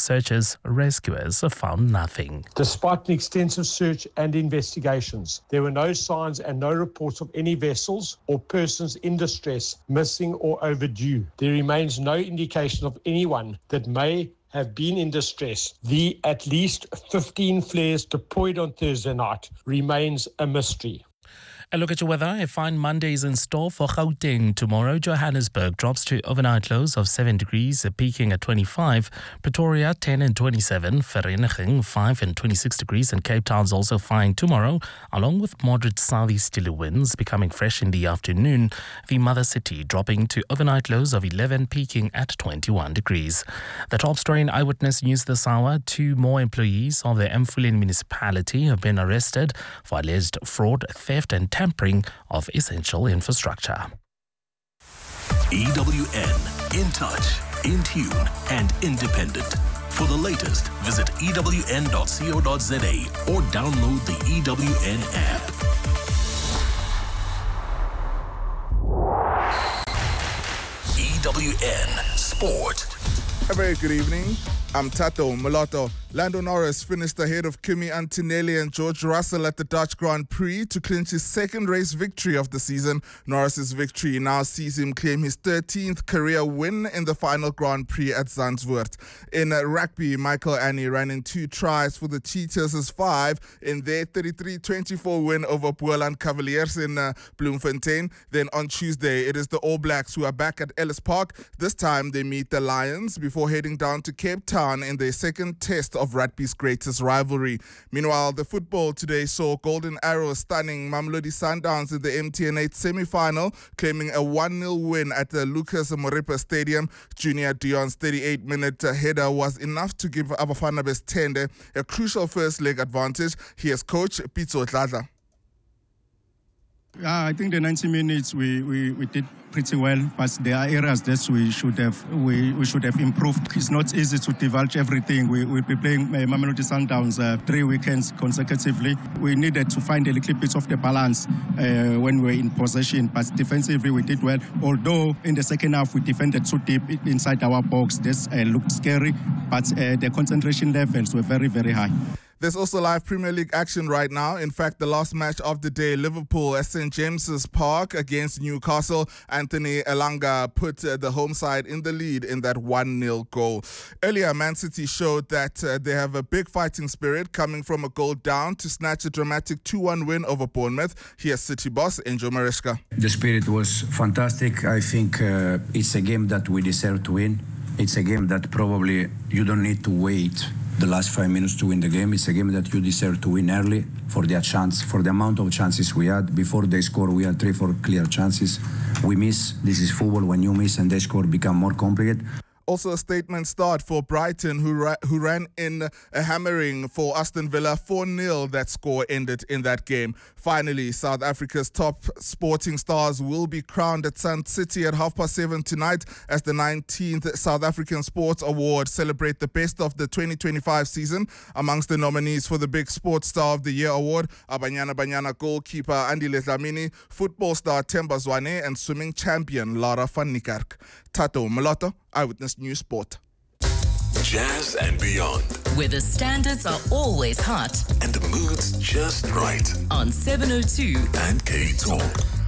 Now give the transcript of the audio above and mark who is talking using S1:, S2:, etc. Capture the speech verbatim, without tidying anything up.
S1: searches, rescuers found nothing.
S2: Despite an extensive search and investigations, there were no signs and no reports of any vessels or persons in distress, missing or overdue. There remains no indication of anyone that may have been in distress. The at least fifteen flares deployed on Thursday night remains a mystery.
S1: A look at your weather. A fine Monday is in store for Gauteng. Tomorrow, Johannesburg drops to overnight lows of seven degrees, peaking at twenty-five. Pretoria, ten and twenty-seven. Vereeniging, five and twenty-six degrees. And Cape Town's also fine tomorrow, along with moderate southeasterly winds becoming fresh in the afternoon. The mother city dropping to overnight lows of eleven, peaking at twenty-one degrees. The top story in Eyewitness News this hour. Two more employees of the Mfuleni municipality have been arrested for alleged fraud, theft and tampering of essential infrastructure.
S3: E W N, in touch, in tune and independent. For the latest, visit E W N dot co dot za or download the E W N app. E W N Sport.
S4: A very good evening. I'm Tato Mulatto. Lando Norris finished ahead of Kimi Antonelli and George Russell at the Dutch Grand Prix to clinch his second race victory of the season. Norris's victory now sees him claim his thirteenth career win in the final Grand Prix at Zandvoort. In uh, rugby, Michael Annie ran in two tries for the Cheetahs' five in their thirty-three twenty-four win over Boland Cavaliers in uh, Bloemfontein. Then on Tuesday, it is the All Blacks who are back at Ellis Park. This time they meet the Lions before heading down to Cape Town in their second test of rugby's greatest rivalry. Meanwhile, the football today saw Golden Arrows stunning Mamelodi Sundowns in the M T N eight semi-final, claiming a one nil win at the Lucas Moripa Stadium. Junior Dion's thirty-eight minute header was enough to give Abafana Bestende a crucial first leg advantage. Here's coach Pitso Dladla.
S5: Yeah, I think the ninety minutes we, we, we did pretty well, but there are areas that we should have we, we should have improved. It's not easy to divulge everything. We we'll be playing uh, Mamelodi Sundowns uh, three weekends consecutively. We needed to find a little bit of the balance uh, when we were in possession, but defensively we did well. Although in the second half we defended too deep inside our box, this uh, looked scary, but uh, the concentration levels were very very high.
S4: There's also live Premier League action right now. In fact, the last match of the day, Liverpool at Saint James's Park against Newcastle. Anthony Elanga put uh, the home side in the lead in that one nil goal. Earlier, Man City showed that uh, they have a big fighting spirit, coming from a goal down to snatch a dramatic two one win over Bournemouth. Here's City boss Angel Maresca.
S6: The spirit was fantastic. I think uh, it's a game that we deserve to win. It's a game that probably you don't need to wait the last five minutes to win the game. It's a game that you deserve to win early for their chance, for the amount of chances we had. Before they score, we had three, four clear chances. We miss. This is football. When you miss and they score, become more complicated.
S4: Also a statement start for Brighton, who ra- who ran in a hammering for Aston Villa. four nil, that score ended in that game. Finally, South Africa's top sporting stars will be crowned at Sun City at half past seven tonight as the nineteenth South African Sports Awards celebrate the best of the twenty twenty-five season. Amongst the nominees for the Big Sports Star of the Year award are Banyana Banyana goalkeeper Andile Dlamini, football star Themba Zwane, and swimming champion Lara van Niekerk. Tato Mulatto, Eyewitness News Sport.
S3: Jazz and beyond.
S7: Where the standards are always hot
S3: and the mood's just right.
S7: On seven oh two
S3: and K Talk.